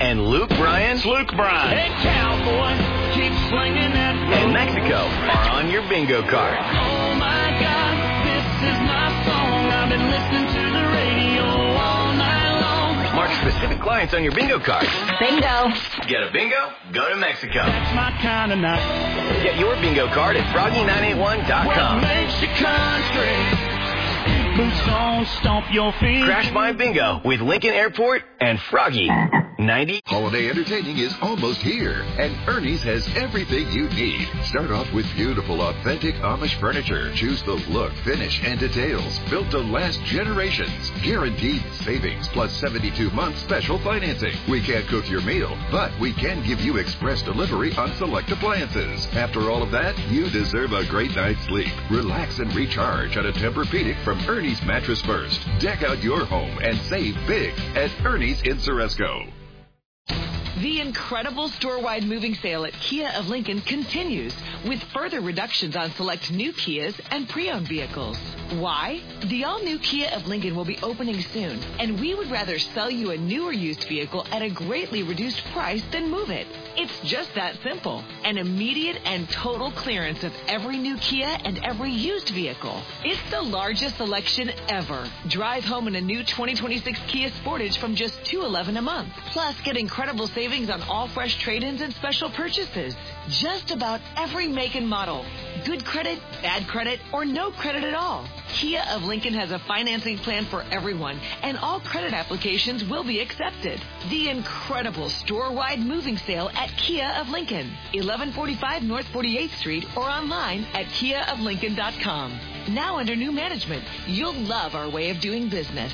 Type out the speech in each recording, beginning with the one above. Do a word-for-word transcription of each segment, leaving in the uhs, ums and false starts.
and Luke Bryan, Luke Bryan, hey cowboy, keep slinging that and Mexico are on your bingo card. Oh my God, this is my song. I've been listening to the radio all night long. Mark specific clients on your bingo card. Bingo. Get a bingo? Go to Mexico. That's my kind of night. Get your bingo card at froggy nine eight one dot com. What makes you country? Boots on, stomp your feet. Crash My Bingo with Lincoln Airport and Froggy ninety. Holiday entertaining is almost here, and Ernie's has everything you need. Start off with beautiful, authentic Amish furniture. Choose the look, finish, and details built to last generations. Guaranteed savings plus seventy-two months special financing. We can't cook your meal, but we can give you express delivery on select appliances. After all of that, you deserve a great night's sleep. Relax and recharge on a Tempur-Pedic from Ernie's Mattress First. Deck out your home and save big at Ernie's in Ceresco. The incredible store-wide moving sale at Kia of Lincoln continues with further reductions on select new Kias and pre-owned vehicles. Why? The all-new Kia of Lincoln will be opening soon, and we would rather sell you a new or used vehicle at a greatly reduced price than move it. It's just that simple. An immediate and total clearance of every new Kia and every used vehicle. It's the largest selection ever. Drive home in a new twenty twenty-six Kia Sportage from just two hundred eleven dollars a month. Plus, get incredible savings on all fresh trade-ins and special purchases. Just about every make and model. Good credit, bad credit, or no credit at all. Kia of Lincoln has a financing plan for everyone, and all credit applications will be accepted. The incredible store-wide moving sale at Kia of Lincoln, eleven forty-five North forty-eighth Street, or online at kia of lincoln dot com. Now under new management, you'll love our way of doing business.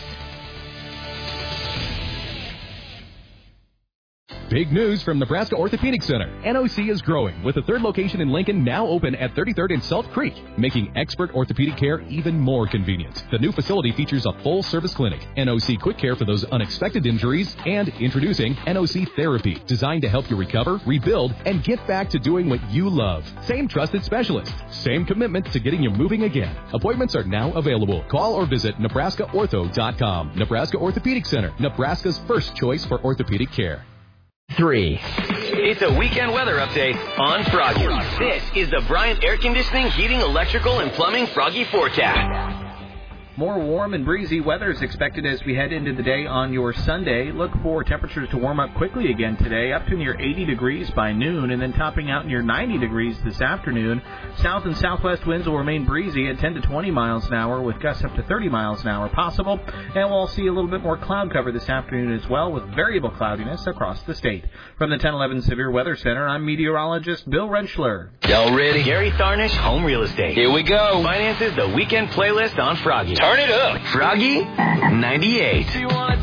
Big news from Nebraska Orthopedic Center. N O C is growing, with a third location in Lincoln now open at thirty-third and Salt Creek, making expert orthopedic care even more convenient. The new facility features a full-service clinic, N O C Quick Care for those unexpected injuries, and introducing N O C Therapy, designed to help you recover, rebuild, and get back to doing what you love. Same trusted specialist, same commitment to getting you moving again. Appointments are now available. Call or visit nebraska ortho dot com. Nebraska Orthopedic Center, Nebraska's first choice for orthopedic care. Three. It's a weekend weather update on Froggy. This is the Bryant Air Conditioning, Heating, Electrical, and Plumbing Froggy Forecast. More warm and breezy weather is expected as we head into the day on your Sunday. Look for temperatures to warm up quickly again today, up to near eighty degrees by noon, and then topping out near ninety degrees this afternoon. South and southwest winds will remain breezy at ten to twenty miles an hour, with gusts up to thirty miles an hour possible. And we'll see a little bit more cloud cover this afternoon as well, with variable cloudiness across the state. From the ten eleven Severe Weather Center, I'm meteorologist Bill Rentschler. Y'all ready? Gary Tharnish, Home Real Estate. Here we go. Finances the weekend playlist on Froggy. Turn it up. Froggy ninety-eight.